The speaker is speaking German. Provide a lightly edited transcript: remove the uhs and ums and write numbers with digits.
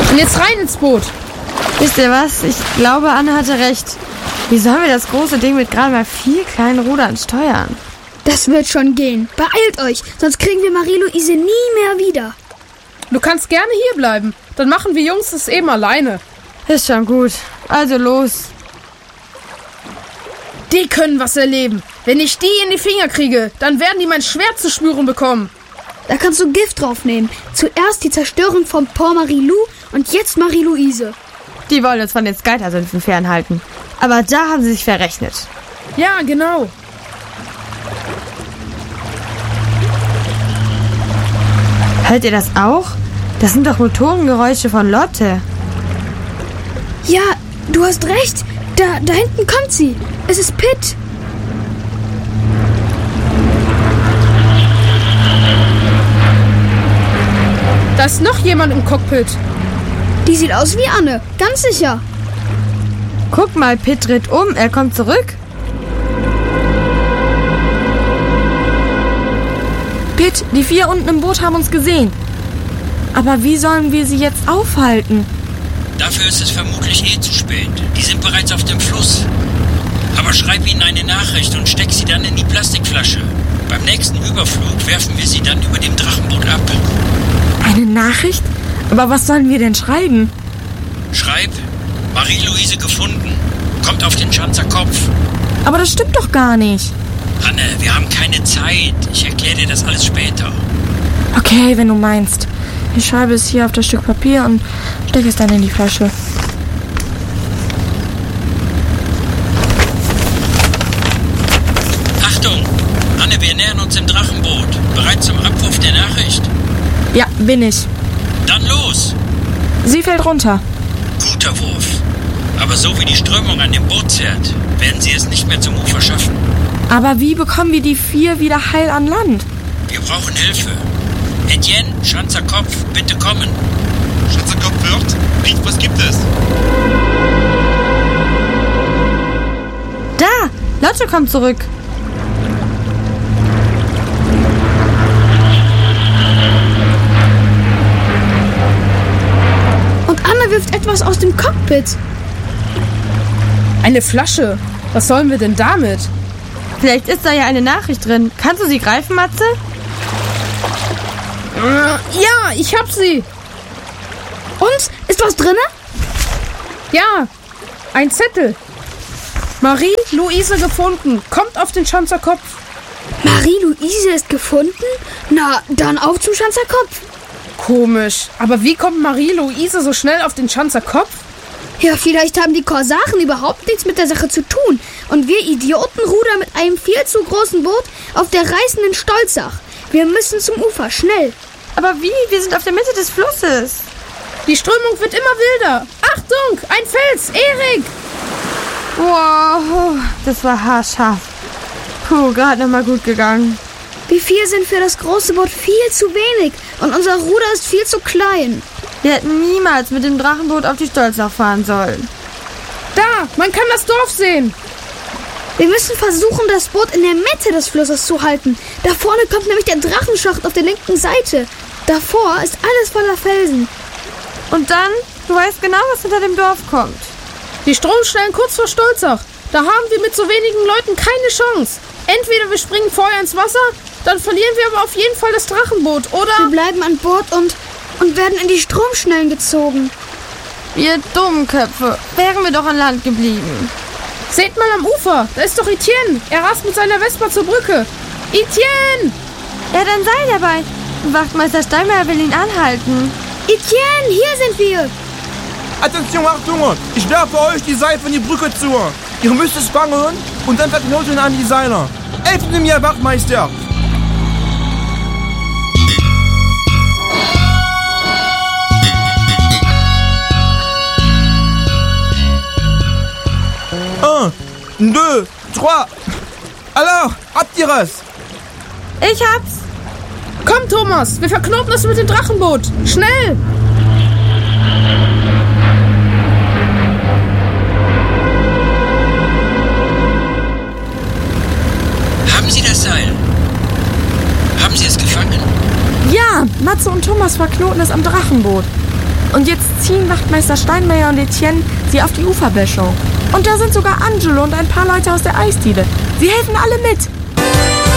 Und jetzt rein ins Boot. Wisst ihr was? Ich glaube, Anne hatte recht. Wie sollen wir das große Ding mit gerade mal 4 kleinen Rudern steuern? Das wird schon gehen. Beeilt euch, sonst kriegen wir Marie-Louise nie mehr wieder. Du kannst gerne hier bleiben. Dann machen wir Jungs es eben alleine. Ist schon gut. Also los. Die können was erleben. Wenn ich die in die Finger kriege, dann werden die mein Schwert zu spüren bekommen. Da kannst du Gift draufnehmen. Zuerst die Zerstörung von Port Marie-Lou und jetzt Marie-Louise. Die wollen uns von den Skyter-Sümpfen fernhalten. Aber da haben sie sich verrechnet. Ja, genau. Hört ihr das auch? Das sind doch Motorengeräusche von Lotte. Ja, du hast recht. Da hinten kommt sie. Es ist Pitt. Da ist noch jemand im Cockpit. Die sieht aus wie Anne, ganz sicher. Guck mal, Pitt dreht um. Er kommt zurück. Pitt, die 4 unten im Boot haben uns gesehen. Aber wie sollen wir sie jetzt aufhalten? Dafür ist es vermutlich zu spät. Die sind bereits auf dem Fluss. Aber schreib ihnen eine Nachricht und steck sie dann in die Plastikflasche. Beim nächsten Überflug werfen wir sie dann über dem Drachenboot ab. Eine Nachricht? Aber was sollen wir denn schreiben? Schreib, Marie-Louise gefunden. Kommt auf den Schanzer Kopf. Aber das stimmt doch gar nicht. Hanne, wir haben keine Zeit. Ich erkläre dir das alles später. Okay, wenn du meinst. Ich schreibe es hier auf das Stück Papier und stecke es dann in die Flasche. Achtung! Hanne, wir nähern uns im Drachenboot. Bereit zum Abwurf der Nachricht? Ja, bin ich. Dann los! Sie fällt runter. Guter Wurf. Aber so wie die Strömung an dem Boot zerrt, werden sie es nicht mehr zum Ufer schaffen. Aber wie bekommen wir die 4 wieder heil an Land? Wir brauchen Hilfe. Etienne, Schanzer Kopf, bitte kommen. Schanzer Kopf hört? Piet, was gibt es? Da! Lotte kommt zurück. Und Anne wirft etwas aus dem Cockpit. Eine Flasche. Was sollen wir denn damit? Vielleicht ist da ja eine Nachricht drin. Kannst du sie greifen, Matze? Ja, ich hab sie. Und? Ist was drinne? Ja, ein Zettel. Marie-Louise gefunden. Kommt auf den Schanzer Kopf. Marie-Louise ist gefunden? Na, dann auf zum Schanzer Kopf. Komisch. Aber wie kommt Marie-Louise so schnell auf den Schanzer Kopf? Ja, vielleicht haben die Korsaren überhaupt nichts mit der Sache zu tun. Und wir Idioten rudern mit einem viel zu großen Boot auf der reißenden Stolzach. Wir müssen zum Ufer, schnell. Aber wie? Wir sind auf der Mitte des Flusses. Die Strömung wird immer wilder. Achtung, ein Fels, Erik! Wow, das war haarscharf. Puh, gerade noch mal gut gegangen. Wir 4 sind für das große Boot viel zu wenig und unser Ruder ist viel zu klein. Wir hätten niemals mit dem Drachenboot auf die Stolzach fahren sollen. Da, man kann das Dorf sehen. Wir müssen versuchen, das Boot in der Mitte des Flusses zu halten. Da vorne kommt nämlich der Drachenschacht auf der linken Seite. Davor ist alles voller Felsen. Und dann, du weißt genau, was hinter dem Dorf kommt. Die Stromstellen kurz vor Stolzach. Da haben wir mit so wenigen Leuten keine Chance. Entweder wir springen vorher ins Wasser, dann verlieren wir aber auf jeden Fall das Drachenboot, oder? Wir bleiben an Bord und werden in die Stromschnellen gezogen. Ihr Dummköpfe, wären wir doch an Land geblieben. Seht mal am Ufer, da ist doch Etienne. Er rast mit seiner Vespa zur Brücke. Etienne! Ja, dann sei dabei. Wachtmeister Steinmeier will ihn anhalten. Etienne, hier sind wir. Attention, Achtung! Ich werfe euch die Seil von die Brücke zu. Ihr müsst es fangen und dann verknoten an die Seile. Helfen Sie mir, Wachtmeister! Un, deux, trois. Alors, habt ihr es? Ich hab's. Komm, Thomas, wir verknoten es mit dem Drachenboot. Schnell! Haben Sie das Seil? Haben Sie es gefangen? Ja, Matze und Thomas verknoten es am Drachenboot. Und jetzt ziehen Wachtmeister Steinmeier und Etienne sie auf die Uferböschung. Und da sind sogar Angelo und ein paar Leute aus der Eisdiele. Sie helfen alle mit.